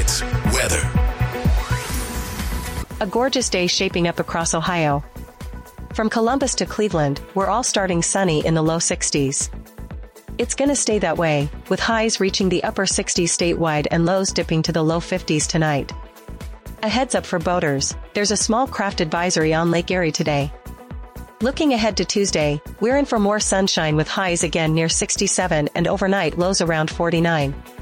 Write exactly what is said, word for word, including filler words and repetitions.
Sports weather. A gorgeous day shaping up across Ohio. From Columbus to Cleveland, we're all starting sunny in the low sixties. It's gonna stay that way, with highs reaching the upper sixties statewide and lows dipping to the low fifties tonight. A heads up for boaters, there's a small craft advisory on Lake Erie today. Looking ahead to Tuesday, we're in for more sunshine with highs again near sixty-seven and overnight lows around forty-nine.